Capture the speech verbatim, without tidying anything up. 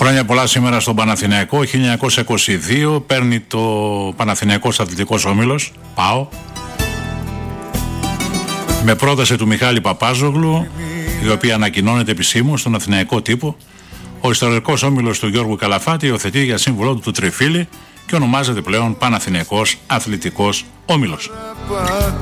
Χρόνια πολλά σήμερα στον Παναθηναϊκό. χίλια εννιακόσια είκοσι δύο παίρνει το Παναθηναϊκός Αθλητικός Όμιλος, ΠΑΟ, με πρόταση του Μιχάλη Παπάζογλου, η οποία ανακοινώνεται επισήμως στον Αθηναϊκό τύπο. Ο ιστορικός όμιλος του Γιώργου Καλαφάτη υιοθετεί για σύμβολό του του Τριφύλι και ονομάζεται πλέον Παναθηναϊκός Αθλητικός Όμιλος.